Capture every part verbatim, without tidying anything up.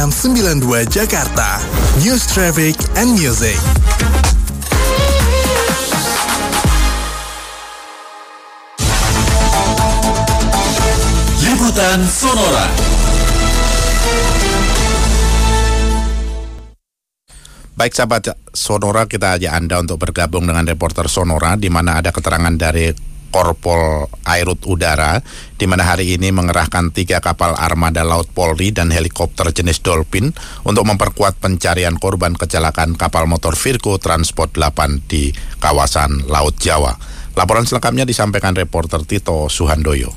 sembilan puluh dua Jakarta, News Traffic and Music. Liputan Sonora. Baik sahabat Sonora, kita ajak Anda untuk bergabung dengan reporter Sonora, di mana ada keterangan dari Korpol Airut Udara, di mana hari ini mengerahkan tiga kapal armada laut Polri dan helikopter jenis Dolphin untuk memperkuat pencarian korban kecelakaan kapal motor Virgo Transport delapan di kawasan Laut Jawa. Laporan selengkapnya disampaikan reporter Tito Suhandoyo.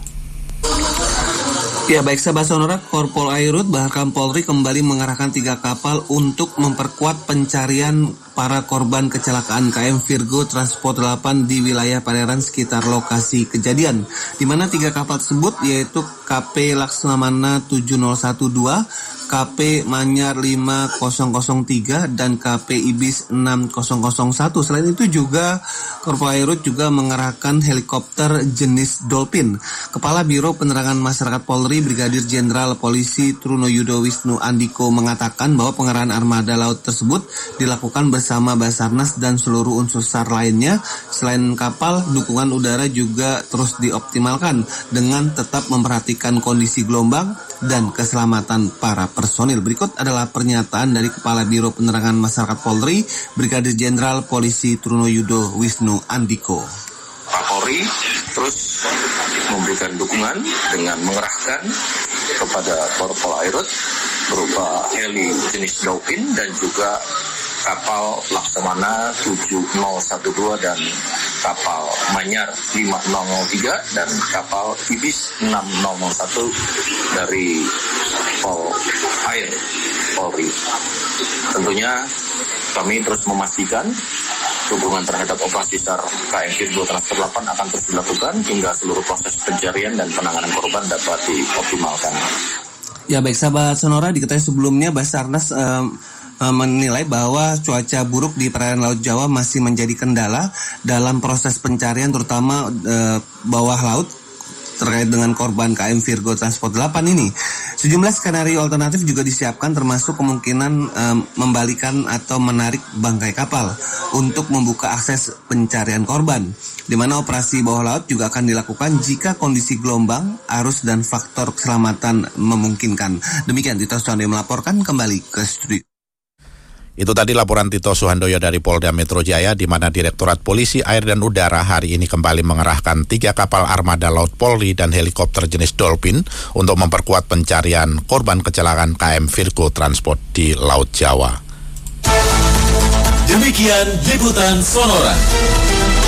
Ya, baik sahabat Sonora, Korpol Airut bahkan Polri kembali mengerahkan tiga kapal untuk memperkuat pencarian para korban kecelakaan K M Virgo Transport delapan di wilayah Pangandaran sekitar lokasi kejadian, di mana tiga kapal tersebut yaitu K P Laksamana tujuh nol satu dua, K P Manyar lima nol tiga, dan K P Ibis enam nol nol satu. Selain itu juga Korpol Airut juga mengerahkan helikopter jenis Dolphin. Kepala Biro Penerangan Masyarakat Polri Brigadir Jenderal Polisi Trunoyudo Wisnu Andiko mengatakan bahwa pengerahan armada laut tersebut dilakukan bersama Basarnas dan seluruh unsur SAR lainnya. Selain kapal, dukungan udara juga terus dioptimalkan dengan tetap memperhatikan kondisi gelombang dan keselamatan para personil. Berikut adalah pernyataan dari Kepala Biro Penerangan Masyarakat Polri Brigadir Jenderal Polisi Trunoyudo Wisnu Andiko. Pak Polri terus memberikan dukungan dengan mengerahkan kepada Korpol Airut berupa heli jenis Dolphin dan juga kapal Laksamana tujuh nol satu dua dan kapal Manyar lima nol nol tiga dan kapal Ibis enam nol nol satu dari Pol Air Polri. Tentunya kami terus memastikan dukungan terhadap operasi SAR K M Virgo Transport delapan akan terus dilakukan hingga seluruh proses pencarian dan penanganan korban dapat dioptimalkan. Ya, baik sahabat Sonora, diketahui sebelumnya Basarnas um, menilai bahwa cuaca buruk di perairan Laut Jawa masih menjadi kendala dalam proses pencarian, terutama uh, bawah laut terkait dengan korban K M Virgo Transport delapan ini. Sejumlah skenario alternatif juga disiapkan, termasuk kemungkinan um, membalikan atau menarik bangkai kapal untuk membuka akses pencarian korban, di mana operasi bawah laut juga akan dilakukan jika kondisi gelombang, arus, dan faktor keselamatan memungkinkan. Demikian Tito Suhandoyo melaporkan, kembali ke studio. Itu tadi laporan Tito Suhandoyo dari Polda Metro Jaya, di mana Direktorat Polisi Air dan Udara hari ini kembali mengerahkan tiga kapal armada laut Polri dan helikopter jenis Dolphin untuk memperkuat pencarian korban kecelakaan K M Virgo Transport di Laut Jawa. Demikian Liputan Sonora.